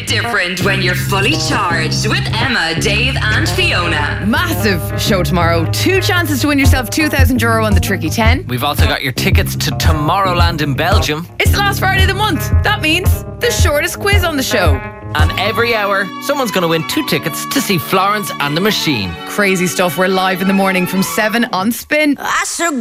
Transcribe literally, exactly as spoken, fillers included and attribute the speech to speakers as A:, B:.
A: different when you're fully charged with Emma, Dave and Fiona.
B: Massive show tomorrow. Two chances to win yourself two thousand euro on the Tricky ten.
C: We've also got your tickets to Tomorrowland in Belgium.
B: It's the last Friday of the month. That means the shortest quiz on the show.
C: And every hour, someone's going to win two tickets to see Florence and the Machine.
B: Crazy stuff. We're live in the morning from seven on Spin.
D: I should